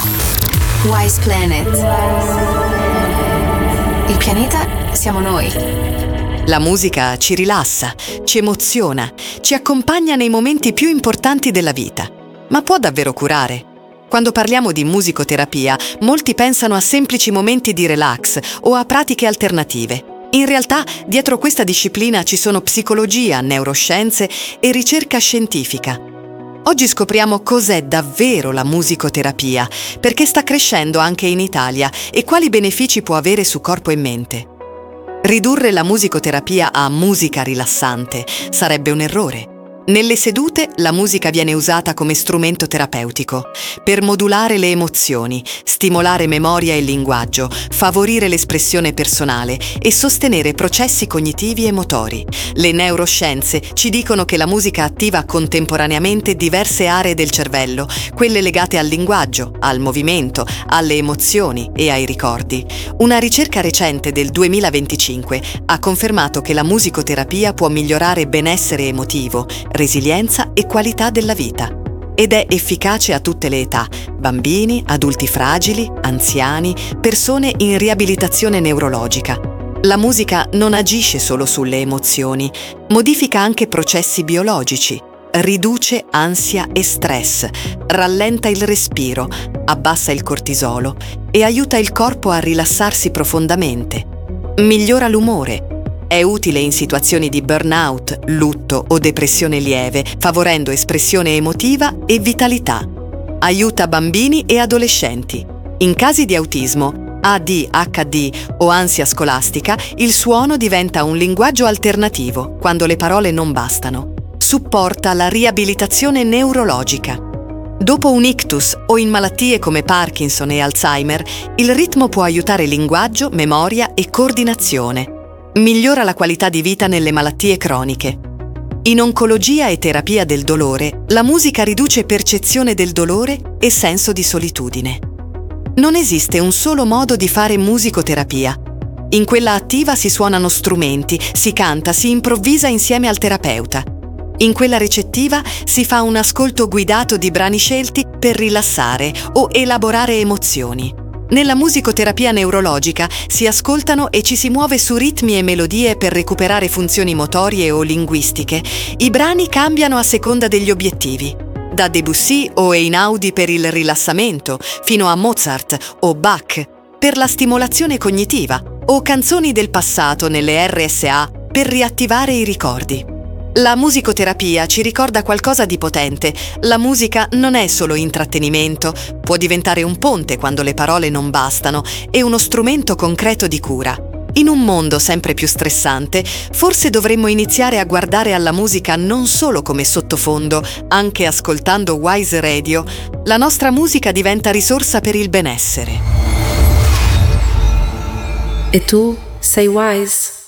Wise Planet. Il pianeta siamo noi. La musica ci rilassa, ci emoziona, ci accompagna nei momenti più importanti della vita. Ma può davvero curare? Quando parliamo di musicoterapia, molti pensano a semplici momenti di relax o a pratiche alternative. In realtà, dietro questa disciplina ci sono psicologia, neuroscienze e ricerca scientifica. Oggi scopriamo cos'è davvero la musicoterapia, perché sta crescendo anche in Italia e quali benefici può avere su corpo e mente. Ridurre la musicoterapia a musica rilassante sarebbe un errore. Nelle sedute la musica viene usata come strumento terapeutico per modulare le emozioni, stimolare memoria e linguaggio, favorire l'espressione personale e sostenere processi cognitivi e motori. Le neuroscienze ci dicono che la musica attiva contemporaneamente diverse aree del cervello, quelle legate al linguaggio, al movimento, alle emozioni e ai ricordi. Una ricerca recente del 2025 ha confermato che la musicoterapia può migliorare benessere emotivo, resilienza e qualità della vita. Ed è efficace a tutte le età: bambini, adulti fragili, anziani, persone in riabilitazione neurologica. La musica non agisce solo sulle emozioni, modifica anche processi biologici, riduce ansia e stress, rallenta il respiro, abbassa il cortisolo e aiuta il corpo a rilassarsi profondamente. Migliora l'umore. È utile in situazioni di burnout, lutto o depressione lieve, favorendo espressione emotiva e vitalità. Aiuta bambini e adolescenti. In casi di autismo, ADHD o ansia scolastica, il suono diventa un linguaggio alternativo quando le parole non bastano. Supporta la riabilitazione neurologica. Dopo un ictus o in malattie come Parkinson e Alzheimer, il ritmo può aiutare linguaggio, memoria e coordinazione. Migliora la qualità di vita nelle malattie croniche. In oncologia e terapia del dolore, la musica riduce percezione del dolore e senso di solitudine. Non esiste un solo modo di fare musicoterapia. In quella attiva si suonano strumenti, si canta, si improvvisa insieme al terapeuta. In quella recettiva si fa un ascolto guidato di brani scelti per rilassare o elaborare emozioni. Nella musicoterapia neurologica si ascoltano e ci si muove su ritmi e melodie per recuperare funzioni motorie o linguistiche. I brani cambiano a seconda degli obiettivi. Da Debussy o Einaudi per il rilassamento, fino a Mozart o Bach per la stimolazione cognitiva, o canzoni del passato nelle RSA per riattivare i ricordi. La musicoterapia ci ricorda qualcosa di potente. La musica non è solo intrattenimento, può diventare un ponte quando le parole non bastano e uno strumento concreto di cura. In un mondo sempre più stressante, forse dovremmo iniziare a guardare alla musica non solo come sottofondo, anche ascoltando Wise Radio. La nostra musica diventa risorsa per il benessere. E tu sei Wise?